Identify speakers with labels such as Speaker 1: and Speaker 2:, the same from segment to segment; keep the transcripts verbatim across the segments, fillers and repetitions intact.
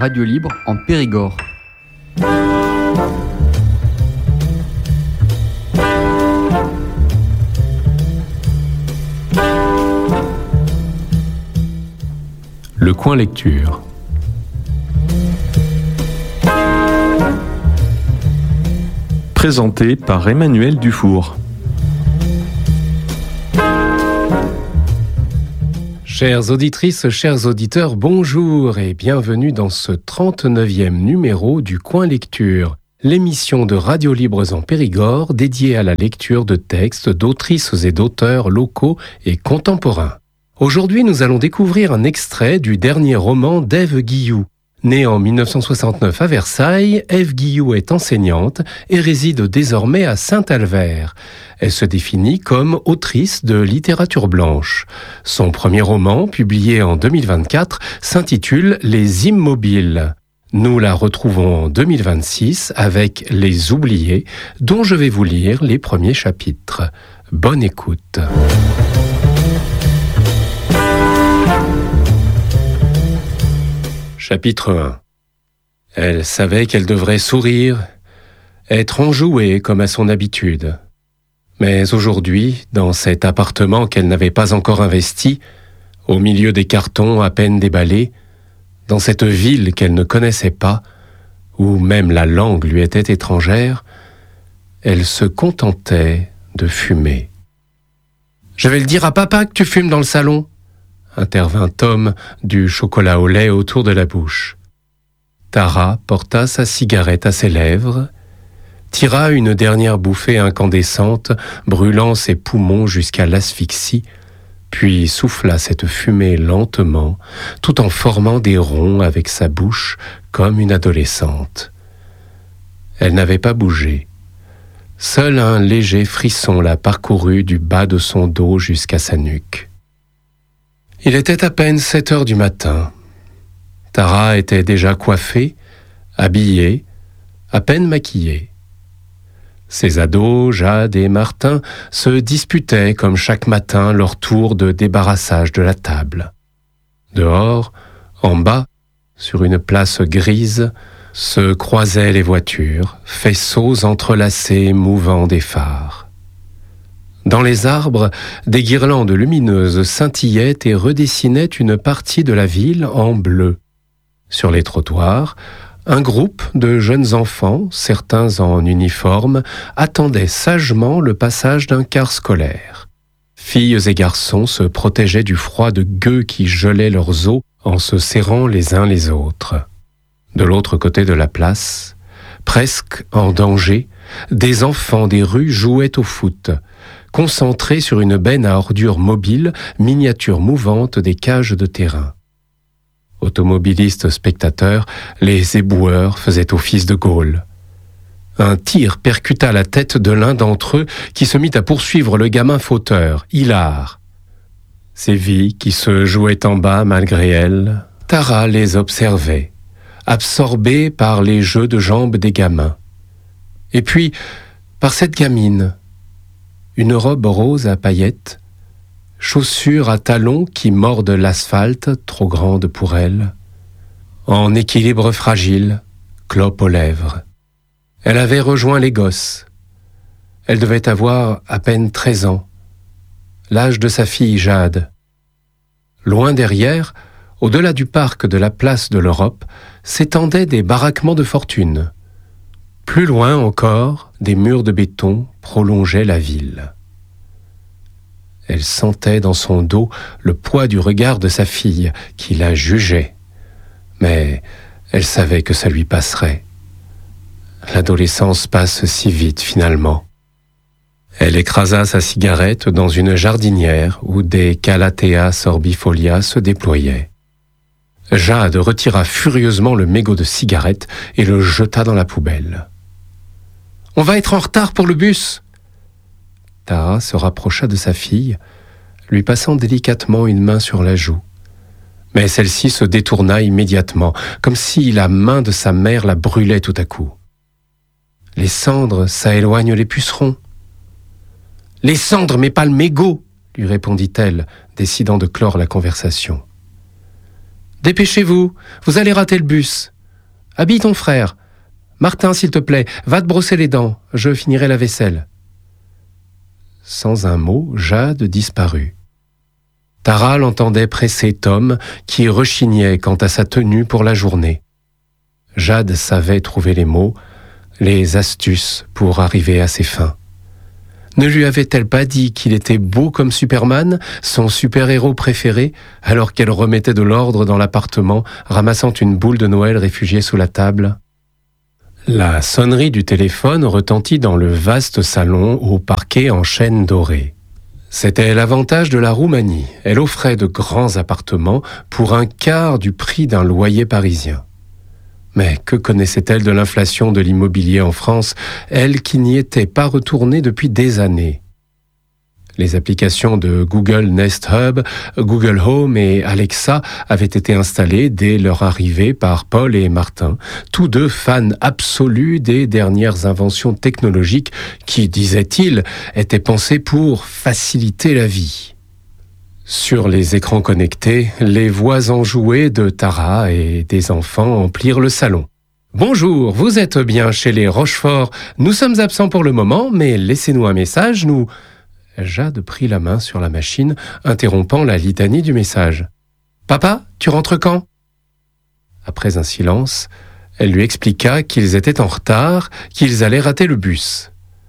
Speaker 1: radio libre en Périgord.
Speaker 2: Le coin lecture. Présenté par Emmanuel Dufour.
Speaker 3: Chères auditrices, chers auditeurs, bonjour et bienvenue dans ce trente-neuvième numéro du Coin Lecture, l'émission de Radio Libres en Périgord dédiée à la lecture de textes d'autrices et d'auteurs locaux et contemporains. Aujourd'hui, nous allons découvrir un extrait du dernier roman d'Ève Guilloux. Née en mille neuf cent soixante-neuf à Versailles, Ève Guilloux est enseignante et réside désormais à Saint-Albert. Elle se définit comme autrice de littérature blanche. Son premier roman, publié en deux mille vingt-quatre, s'intitule « Les Immobiles ». Nous la retrouvons en deux mille vingt-six avec « Les Oubliés », dont je vais vous lire les premiers chapitres. Bonne écoute. Chapitre un. Elle savait qu'elle devrait sourire, être enjouée comme à son habitude. Mais aujourd'hui, dans cet appartement qu'elle n'avait pas encore investi, au milieu des cartons à peine déballés, dans cette ville qu'elle ne connaissait pas, où même la langue lui était étrangère, elle se contentait de fumer. « Je vais le dire à papa que tu fumes dans le salon !» intervint Tom, du chocolat au lait autour de la bouche. Tara porta sa cigarette à ses lèvres, tira une dernière bouffée incandescente, brûlant ses poumons jusqu'à l'asphyxie, puis souffla cette fumée lentement, tout en formant des ronds avec sa bouche comme une adolescente. Elle n'avait pas bougé. Seul un léger frisson la parcourut du bas de son dos jusqu'à sa nuque. Il était à peine sept heures du matin. Tara était déjà coiffée, habillée, à peine maquillée. Ses ados, Jade et Martin, se disputaient comme chaque matin leur tour de débarrassage de la table. Dehors, en bas, sur une place grise, se croisaient les voitures, faisceaux entrelacés mouvant des phares. Dans les arbres, des guirlandes lumineuses scintillaient et redessinaient une partie de la ville en bleu. Sur les trottoirs, un groupe de jeunes enfants, certains en uniforme, attendaient sagement le passage d'un car scolaire. Filles et garçons se protégeaient du froid de gueux qui gelait leurs os en se serrant les uns les autres. De l'autre côté de la place, presque en danger, des enfants des rues jouaient au foot, concentrés sur une benne à ordures mobile, miniature mouvante des cages de terrain. Automobilistes spectateurs, les éboueurs faisaient office de Gaulle. Un tir percuta la tête de l'un d'entre eux qui se mit à poursuivre le gamin fauteur, Hilar. Ces vies qui se jouaient en bas malgré elle, Tara les observait, absorbée par les jeux de jambes des gamins. Et puis, par cette gamine, une robe rose à paillettes, chaussures à talons qui mordent l'asphalte, trop grande pour elle, en équilibre fragile, clope aux lèvres. Elle avait rejoint les gosses. Elle devait avoir à peine treize ans, l'âge de sa fille Jade. Loin derrière, au-delà du parc de la place de l'Europe, s'étendaient des baraquements de fortune. Plus loin encore, des murs de béton prolongeaient la ville. Elle sentait dans son dos le poids du regard de sa fille, qui la jugeait. Mais elle savait que ça lui passerait. L'adolescence passe si vite finalement. Elle écrasa sa cigarette dans une jardinière où des Calathea sorbifolia se déployaient. Jade retira furieusement le mégot de cigarette et le jeta dans la poubelle. « On va être en retard pour le bus !» Tara se rapprocha de sa fille, lui passant délicatement une main sur la joue. Mais celle-ci se détourna immédiatement, comme si la main de sa mère la brûlait tout à coup. « Les cendres, ça éloigne les pucerons. »« Les cendres, mais pas le mégot !» lui répondit-elle, décidant de clore la conversation. Dépêchez-vous, vous allez rater le bus. Habille ton frère. Martin, s'il te plaît, va te brosser les dents, je finirai la vaisselle. » Sans un mot, Jade disparut. Tara l'entendait presser Tom, qui rechignait quant à sa tenue pour la journée. Jade savait trouver les mots, les astuces pour arriver à ses fins. Ne lui avait-elle pas dit qu'il était beau comme Superman, son super-héros préféré, alors qu'elle remettait de l'ordre dans l'appartement, ramassant une boule de Noël réfugiée sous la table ? La sonnerie du téléphone retentit dans le vaste salon au parquet en chêne doré. C'était l'avantage de la Roumanie. Elle offrait de grands appartements pour un quart du prix d'un loyer parisien. Mais que connaissait-elle de l'inflation de l'immobilier en France, elle qui n'y était pas retournée depuis des années? Les applications de Google Nest Hub, Google Home et Alexa avaient été installées dès leur arrivée par Paul et Martin, tous deux fans absolus des dernières inventions technologiques qui, disaient-ils, étaient pensées pour faciliter la vie. Sur les écrans connectés, les voix enjouées de Tara et des enfants emplirent le salon. « Bonjour, vous êtes bien chez les Rochefort. Nous sommes absents pour le moment, mais laissez-nous un message, nous... » Jade prit la main sur la machine, interrompant la litanie du message. « Papa, tu rentres quand ?» Après un silence, elle lui expliqua qu'ils étaient en retard, qu'ils allaient rater le bus.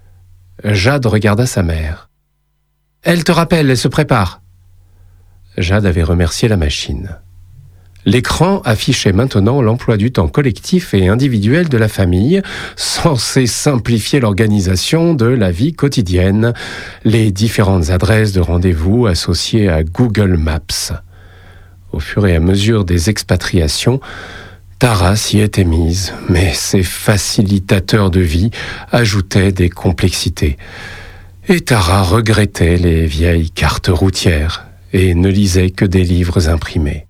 Speaker 3: Jade regarda sa mère. « Elle te rappelle, elle se prépare. » Jade avait remercié la machine. L'écran affichait maintenant l'emploi du temps collectif et individuel de la famille, censé simplifier l'organisation de la vie quotidienne, les différentes adresses de rendez-vous associées à Google Maps. Au fur et à mesure des expatriations, Tara s'y était mise, mais ces facilitateurs de vie ajoutaient des complexités. Et Tara regrettait les vieilles cartes routières et ne lisait que des livres imprimés.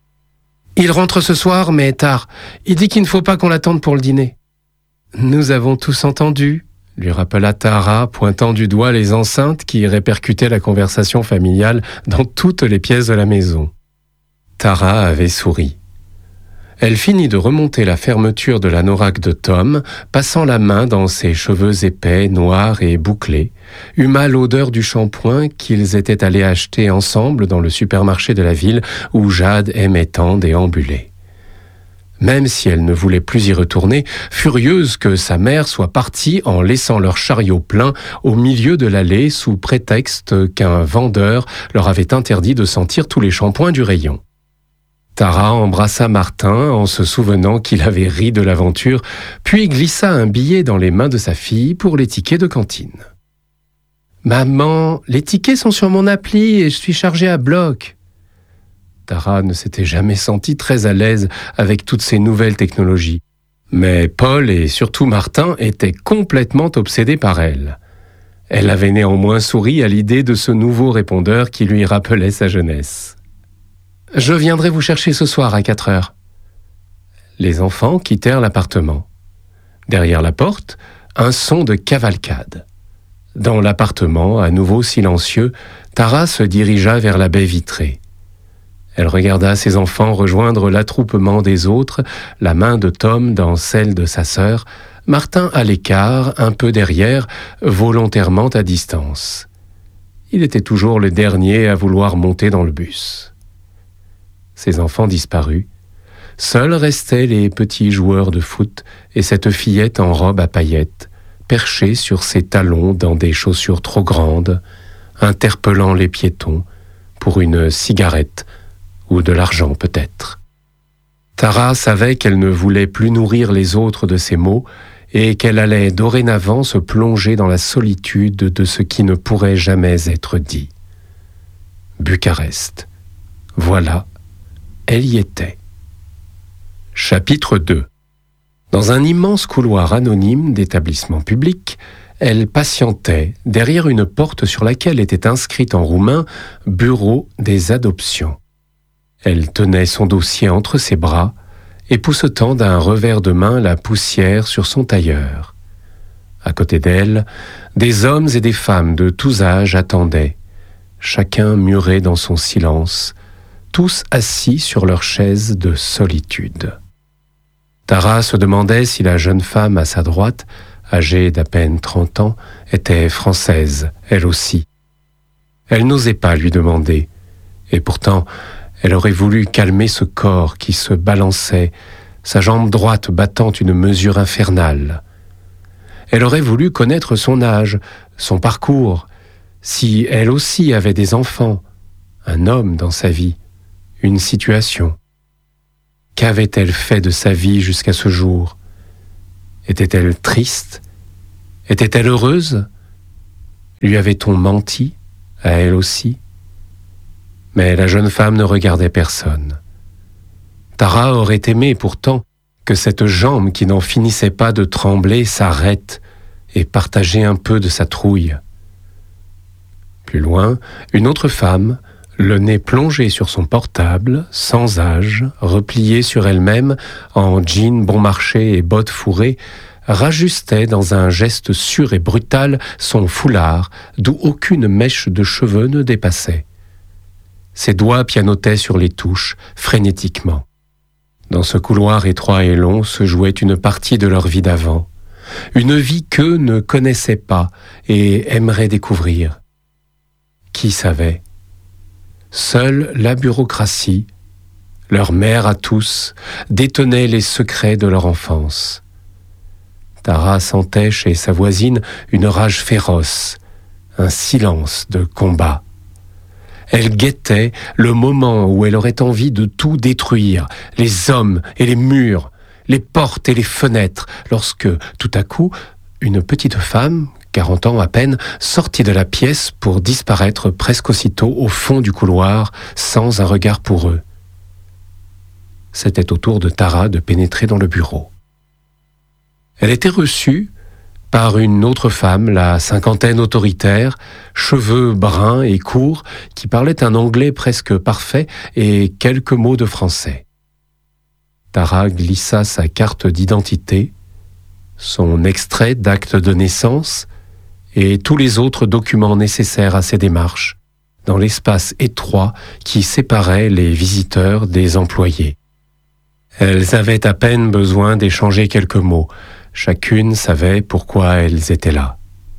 Speaker 3: « Il rentre ce soir, mais tard. Il dit qu'il ne faut pas qu'on l'attende pour le dîner. »« Nous avons tous entendu, » lui rappela Tara, pointant du doigt les enceintes qui répercutaient la conversation familiale dans toutes les pièces de la maison. Tara avait souri. Elle finit de remonter la fermeture de l'anorak de Tom, passant la main dans ses cheveux épais, noirs et bouclés, huma l'odeur du shampoing qu'ils étaient allés acheter ensemble dans le supermarché de la ville où Jade aimait tant déambuler. Même si elle ne voulait plus y retourner, furieuse que sa mère soit partie en laissant leur chariot plein au milieu de l'allée sous prétexte qu'un vendeur leur avait interdit de sentir tous les shampoings du rayon. Tara embrassa Martin en se souvenant qu'il avait ri de l'aventure, puis glissa un billet dans les mains de sa fille pour les tickets de cantine. « Maman, les tickets sont sur mon appli et je suis chargée à bloc. » Tara ne s'était jamais sentie très à l'aise avec toutes ces nouvelles technologies. Mais Paul et surtout Martin étaient complètement obsédés par elle. Elle avait néanmoins souri à l'idée de ce nouveau répondeur qui lui rappelait sa jeunesse. « Je viendrai vous chercher ce soir à quatre heures. » Les enfants quittèrent l'appartement. Derrière la porte, un son de cavalcade. Dans l'appartement, à nouveau silencieux, Tara se dirigea vers la baie vitrée. Elle regarda ses enfants rejoindre l'attroupement des autres, la main de Tom dans celle de sa sœur, Martin à l'écart, un peu derrière, volontairement à distance. Il était toujours le dernier à vouloir monter dans le bus. Ses enfants disparus. Seuls restaient les petits joueurs de foot et cette fillette en robe à paillettes, perchée sur ses talons dans des chaussures trop grandes, interpellant les piétons pour une cigarette ou de l'argent peut-être. Tara savait qu'elle ne voulait plus nourrir les autres de ces mots et qu'elle allait dorénavant se plonger dans la solitude de ce qui ne pourrait jamais être dit. Bucarest. Voilà. Elle y était. Chapitre deux. Dans un immense couloir anonyme d'établissement public, elle patientait derrière une porte sur laquelle était inscrite en roumain « Bureau des adoptions ». Elle tenait son dossier entre ses bras, époussetant d'un revers de main la poussière sur son tailleur. À côté d'elle, des hommes et des femmes de tous âges attendaient, chacun muré dans son silence, tous assis sur leur chaise de solitude. Tara se demandait si la jeune femme à sa droite, âgée d'à peine trente ans, était française, elle aussi. Elle n'osait pas lui demander, et pourtant elle aurait voulu calmer ce corps qui se balançait, sa jambe droite battant une mesure infernale. Elle aurait voulu connaître son âge, son parcours, si elle aussi avait des enfants, un homme dans sa vie, une situation. Qu'avait-elle fait de sa vie jusqu'à ce jour? Était-elle triste? Était-elle heureuse? Lui avait-on menti, à elle aussi? Mais la jeune femme ne regardait personne. Tara aurait aimé pourtant que cette jambe qui n'en finissait pas de trembler s'arrête et partager un peu de sa trouille. Plus loin, une autre femme, le nez plongé sur son portable, sans âge, repliée sur elle-même, en jean bon marché et bottes fourrées, rajustait dans un geste sûr et brutal son foulard, d'où aucune mèche de cheveux ne dépassait. Ses doigts pianotaient sur les touches, frénétiquement. Dans ce couloir étroit et long se jouait une partie de leur vie d'avant, une vie qu'eux ne connaissaient pas et aimeraient découvrir. Qui savait? Seule la bureaucratie, leur mère à tous, détenait les secrets de leur enfance. Tara sentait chez sa voisine une rage féroce, un silence de combat. Elle guettait le moment où elle aurait envie de tout détruire, les hommes et les murs, les portes et les fenêtres, lorsque, tout à coup, une petite femme, quarante ans à peine, sortit de la pièce pour disparaître presque aussitôt au fond du couloir, sans un regard pour eux. C'était au tour de Tara de pénétrer dans le bureau. Elle était reçue par une autre femme, la cinquantaine autoritaire, cheveux bruns et courts, qui parlait un anglais presque parfait et quelques mots de français. Tara glissa sa carte d'identité, son extrait d'acte de naissance et tous les autres documents nécessaires à ses démarches, dans l'espace étroit qui séparait les visiteurs des employés. Elles avaient à peine besoin d'échanger quelques mots. Chacune savait pourquoi elles étaient là.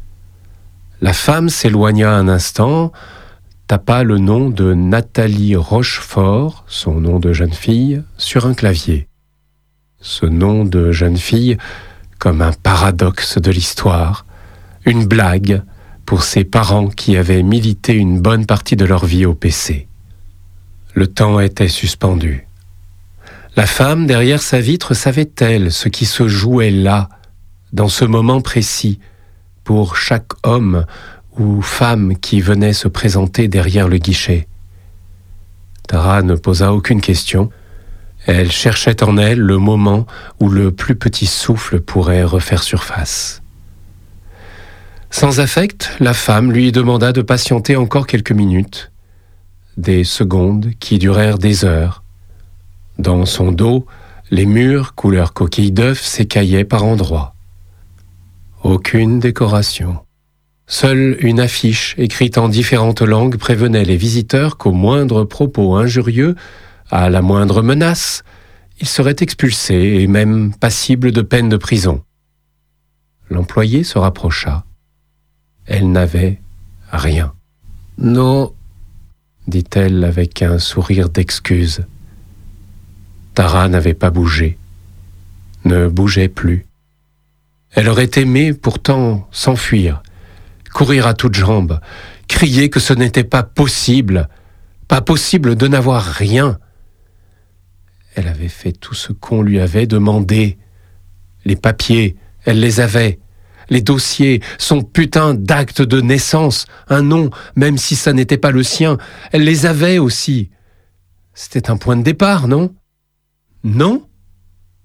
Speaker 3: La femme s'éloigna un instant, tapa le nom de Nathalie Rochefort, son nom de jeune fille, sur un clavier. Ce nom de jeune fille comme un paradoxe de l'histoire, une blague pour ses parents qui avaient milité une bonne partie de leur vie au P C. Le temps était suspendu. La femme, derrière sa vitre, savait-elle ce qui se jouait là, dans ce moment précis, pour chaque homme ou femme qui venait se présenter derrière le guichet? Tara ne posa aucune question. Elle cherchait en elle le moment où le plus petit souffle pourrait refaire surface. Sans affect, la femme lui demanda de patienter encore quelques minutes, des secondes qui durèrent des heures. Dans son dos, les murs, couleur coquille d'œuf, s'écaillaient par endroits. Aucune décoration. Seule une affiche écrite en différentes langues prévenait les visiteurs qu'au moindre propos injurieux, à la moindre menace, ils seraient expulsés et même passibles de peine de prison. L'employé se rapprocha. Elle n'avait rien. « Non », dit-elle avec un sourire d'excuse. Tara n'avait pas bougé, ne bougeait plus. Elle aurait aimé pourtant s'enfuir, courir à toutes jambes, crier que ce n'était pas possible, pas possible de n'avoir rien. Elle avait fait tout ce qu'on lui avait demandé. Les papiers, elle les avait. Les dossiers, son putain d'acte de naissance, un nom, même si ça n'était pas le sien, elle les avait aussi. C'était un point de départ, non ? Non ? Non ?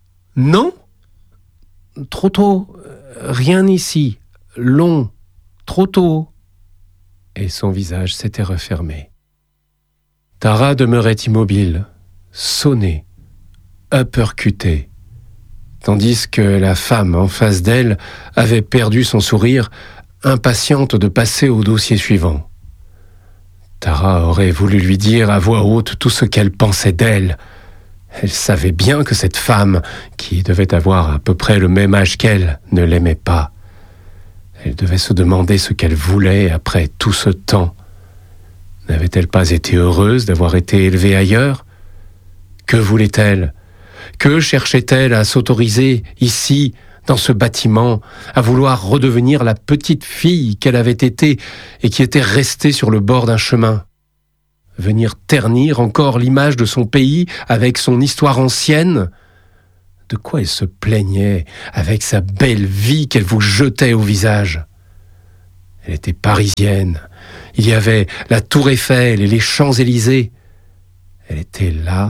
Speaker 3: Trop tôt, rien ici, long, trop tôt. Et son visage s'était refermé. Tara demeurait immobile, sonnée, uppercutée, tandis que la femme en face d'elle avait perdu son sourire, impatiente de passer au dossier suivant. Tara aurait voulu lui dire à voix haute tout ce qu'elle pensait d'elle. Elle savait bien que cette femme, qui devait avoir à peu près le même âge qu'elle, ne l'aimait pas. Elle devait se demander ce qu'elle voulait après tout ce temps. N'avait-elle pas été heureuse d'avoir été élevée ailleurs ? Que voulait-elle ? Que cherchait-elle à s'autoriser ici, dans ce bâtiment, à vouloir redevenir la petite fille qu'elle avait été et qui était restée sur le bord d'un chemin ? Venir ternir encore l'image de son pays avec son histoire ancienne ? De quoi elle se plaignait avec sa belle vie qu'elle vous jetait au visage ? Elle était parisienne. Il y avait la Tour Eiffel et les Champs-Élysées. Elle était là,